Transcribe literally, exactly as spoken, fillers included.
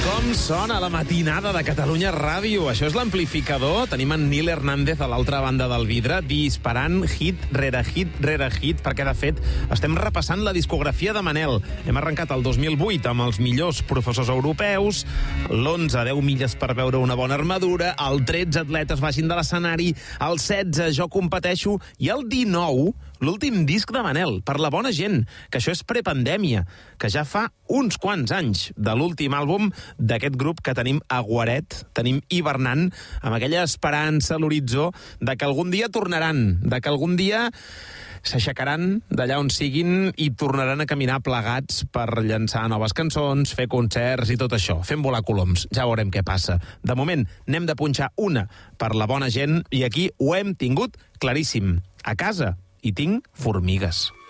Com sona la matinada de Catalunya Ràdio? Això és l'amplificador. Tenim en Nil Hernández a l'altra banda del vidre disparant hit rere hit rere hit, perquè, de fet, estem repassant la discografia de Manel. Hem arrencat el dos mil vuit amb els millors professors europeus, l'onze, deu milles per veure una bona armadura, el tretze, atletes baixin de l'escenari, el setze, jo competeixo, i el dinou, l'últim disc de Manel, per la bona gent, que això és prepandèmia, que ja fa uns quants anys de l'últim àlbum d'aquest grup que tenim a Guaret, tenim hivernant, amb aquella esperança a l'horitzó de que algun dia tornaran, de que algun dia s'aixecaran d'allà on siguin i tornaran a caminar plegats per llançar noves cançons, fer concerts i tot això. Fem volar coloms, ja veurem què passa. De moment, n'hem de punxar una per la bona gent i aquí ho hem tingut claríssim. A casa hi tinc formigues.